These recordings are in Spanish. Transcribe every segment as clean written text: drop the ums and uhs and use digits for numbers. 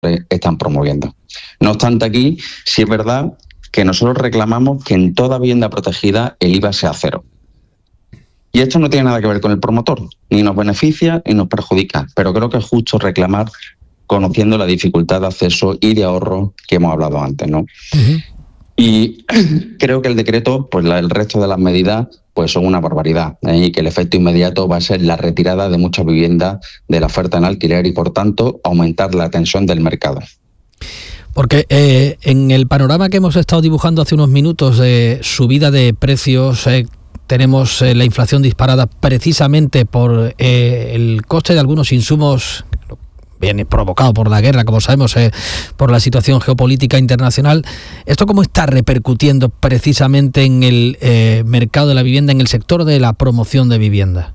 están promoviendo. No obstante, aquí sí es verdad que nosotros reclamamos que en toda vivienda protegida el IVA sea cero. Y esto no tiene nada que ver con el promotor, ni nos beneficia ni nos perjudica, pero creo que es justo reclamar conociendo la dificultad de acceso y de ahorro que hemos hablado antes, ¿no? Uh-huh. Y creo que el decreto, pues el resto de las medidas, pues son una barbaridad, y que el efecto inmediato va a ser la retirada de muchas viviendas de la oferta en alquiler y, por tanto, aumentar la tensión del mercado. Porque en el panorama que hemos estado dibujando hace unos minutos de subida de precios, tenemos la inflación disparada precisamente por el coste de algunos insumos, viene provocado por la guerra, como sabemos, por la situación geopolítica internacional. ¿Esto cómo está repercutiendo precisamente en el mercado de la vivienda, en el sector de la promoción de vivienda?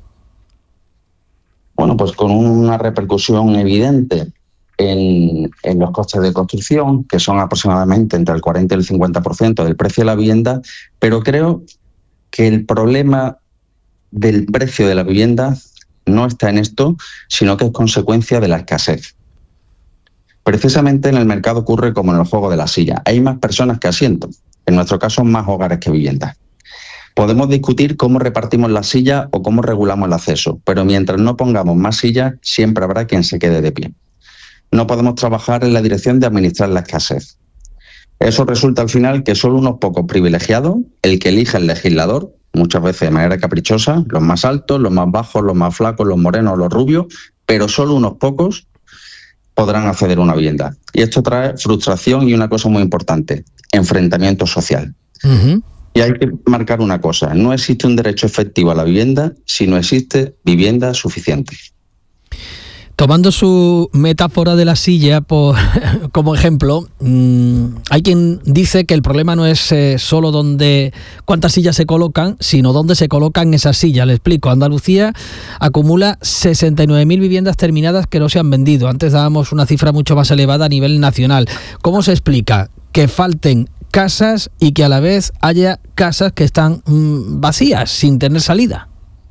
Bueno, pues con una repercusión evidente en los costes de construcción, que son aproximadamente entre el 40 y el 50% del precio de la vivienda, pero creo que el problema del precio de la vivienda no está en esto, sino que es consecuencia de la escasez. Precisamente en el mercado ocurre como en el juego de la silla. Hay más personas que asientos, en nuestro caso más hogares que viviendas. Podemos discutir cómo repartimos las sillas o cómo regulamos el acceso, pero mientras no pongamos más sillas, siempre habrá quien se quede de pie. No podemos trabajar en la dirección de administrar la escasez. Eso resulta al final que solo unos pocos privilegiados, el que elige el legislador, muchas veces de manera caprichosa, los más altos, los más bajos, los más flacos, los morenos, los rubios, pero solo unos pocos podrán acceder a una vivienda. Y esto trae frustración y una cosa muy importante, enfrentamiento social. Uh-huh. Y hay que marcar una cosa, no existe un derecho efectivo a la vivienda si no existe vivienda suficiente. Tomando su metáfora de la silla como ejemplo, hay quien dice que el problema no es solo cuántas sillas se colocan, sino dónde se colocan esas sillas. Le explico. Andalucía acumula 69.000 viviendas terminadas que no se han vendido. Antes dábamos una cifra mucho más elevada a nivel nacional. ¿Cómo se explica que falten casas y que a la vez haya casas que están vacías, sin tener salida?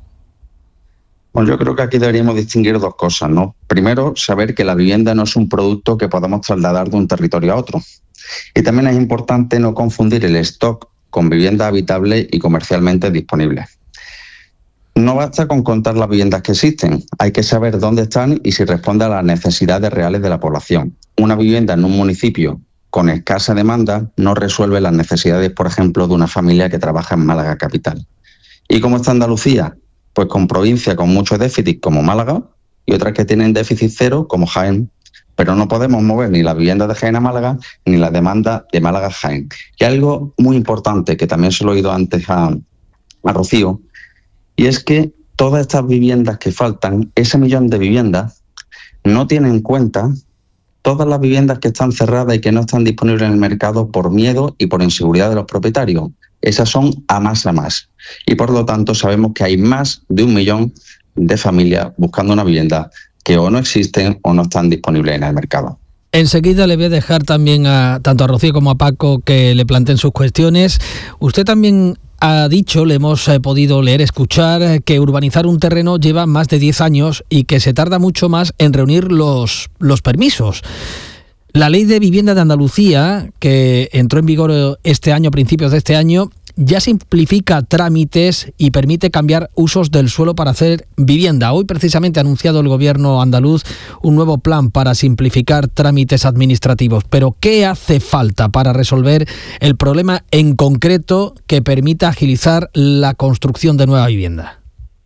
Bueno, yo creo que aquí deberíamos distinguir dos cosas, ¿no? Primero, saber que la vivienda no es un producto que podamos trasladar de un territorio a otro. Y también es importante no confundir el stock con viviendas habitables y comercialmente disponibles. No basta con contar las viviendas que existen, hay que saber dónde están y si responde a las necesidades reales de la población. Una vivienda en un municipio con escasa demanda no resuelve las necesidades, por ejemplo, de una familia que trabaja en Málaga capital. ¿Y cómo está Andalucía? Pues con provincias con mucho déficit como Málaga y otras que tienen déficit cero como Jaén. Pero no podemos mover ni la vivienda de Jaén a Málaga ni la demanda de Málaga a Jaén. Y algo muy importante que también se lo he oído antes a Rocío, y es que todas estas viviendas que faltan, ese 1 millón de viviendas, no tienen en cuenta todas las viviendas que están cerradas y que no están disponibles en el mercado por miedo y por inseguridad de los propietarios. Esas son a más. Y por lo tanto sabemos que hay más de 1 millón de familias buscando una vivienda que o no existen o no están disponibles en el mercado. Enseguida le voy a dejar también tanto a Rocío como a Paco que le planteen sus cuestiones. Usted también ha dicho, le hemos podido leer, escuchar, que urbanizar un terreno lleva más de 10 años y que se tarda mucho más en reunir los permisos. La Ley de Vivienda de Andalucía, que entró en vigor este año, a principios de este año, ya simplifica trámites y permite cambiar usos del suelo para hacer vivienda. Hoy precisamente ha anunciado el gobierno andaluz un nuevo plan para simplificar trámites administrativos. Pero ¿qué hace falta para resolver el problema en concreto que permita agilizar la construcción de nueva vivienda?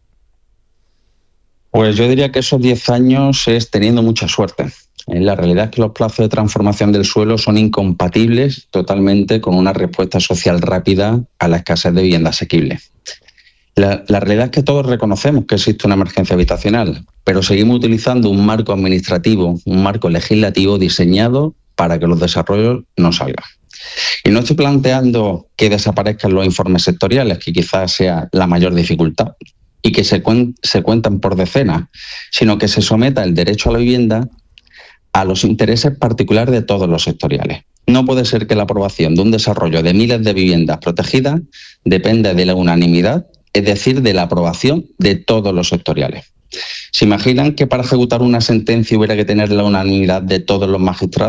Pues yo diría que esos 10 años es teniendo mucha suerte. La realidad es que los plazos de transformación del suelo son incompatibles totalmente con una respuesta social rápida a la escasez de vivienda asequible. La realidad es que todos reconocemos que existe una emergencia habitacional, pero seguimos utilizando un marco administrativo, un marco legislativo diseñado para que los desarrollos no salgan. Y no estoy planteando que desaparezcan los informes sectoriales, que quizás sea la mayor dificultad, y que se cuentan por decenas, sino que se someta el derecho a la vivienda a los intereses particulares de todos los sectoriales. No puede ser que la aprobación de un desarrollo de miles de viviendas protegidas dependa de la unanimidad, es decir, de la aprobación de todos los sectoriales. ¿Se imaginan que para ejecutar una sentencia hubiera que tener la unanimidad de todos los magistrados?